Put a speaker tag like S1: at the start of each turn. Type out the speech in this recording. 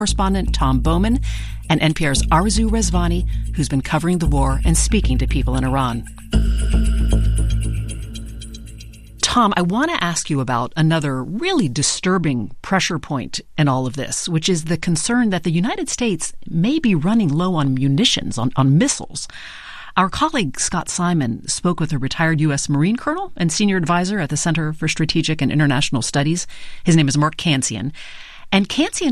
S1: correspondent Tom Bowman and NPR's Arzu Rezvani, who's been covering the war and speaking to people in Iran. Tom, I want to ask you about another really disturbing pressure point in all of this, which is the concern that the United States may be running low on munitions, on missiles. Our colleague Scott Simon spoke with a retired U.S. Marine colonel and senior advisor at the Center for Strategic and International Studies. His name is Mark Cancian. And Cancian